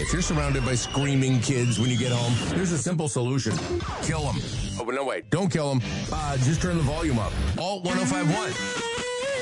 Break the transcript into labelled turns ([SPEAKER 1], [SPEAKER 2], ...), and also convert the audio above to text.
[SPEAKER 1] If you're surrounded by screaming kids when you get home, there's a simple solution. Kill them. Oh, but no, wait. Don't kill them. Just turn the volume up. Alt 1051.